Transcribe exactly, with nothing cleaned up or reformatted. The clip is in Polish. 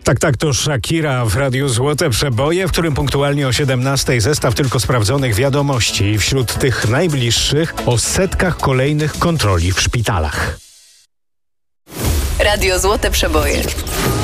Tak, tak, to Shakira w Radiu Złote Przeboje, w którym punktualnie o siedemnastej zestaw tylko sprawdzonych wiadomości i wśród tych najbliższych o setkach kolejnych kontroli w szpitalach. Radio Złote Przeboje.